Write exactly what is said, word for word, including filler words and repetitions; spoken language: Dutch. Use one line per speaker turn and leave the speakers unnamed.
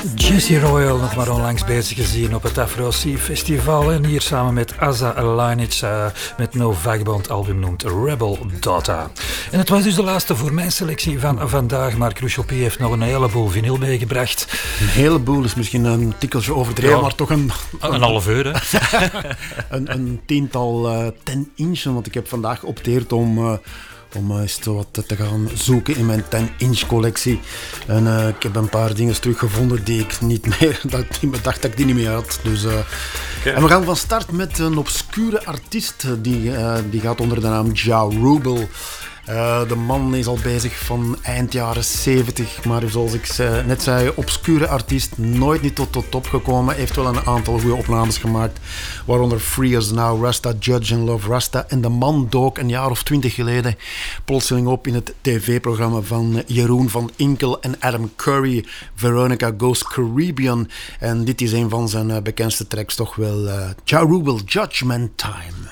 Jesse Royal, nog maar onlangs bezig gezien op het Afro Sea Festival. En hier samen met Asa Alanic uh, met No Vagabond album noemt Rebel Daughter. En het was dus de laatste voor mijn selectie van vandaag. Maar Crucial P heeft nog een heleboel vinyl meegebracht.
Een heleboel is misschien een tikkeltje overdreven, ja, maar toch een...
Een, een half uur, hè?
een, een tiental uh, ten inchen, want ik heb vandaag opteerd om... Uh, om eens wat te gaan zoeken in mijn ten inch collectie. En uh, ik heb een paar dingen teruggevonden die ik niet meer, dat ik dacht dat ik die niet meer had. Dus, uh, okay. En we gaan van start met een obscure artiest die, uh, die gaat onder de naam Ja Rubel. Uh, de man is al bezig van eind jaren zeventig, maar zoals ik zei, net zei, obscure artiest, nooit niet tot de top gekomen. Heeft wel een aantal goede opnames gemaakt, waaronder Free As Now, Rasta, Judge and Love Rasta. En de man dook een jaar of twintig geleden plotseling op in het tv-programma van Jeroen van Inkel en Adam Curry, Veronica Goes Caribbean. En dit is een van zijn bekendste tracks toch wel, uh, Ja Rubel, Judgment Time.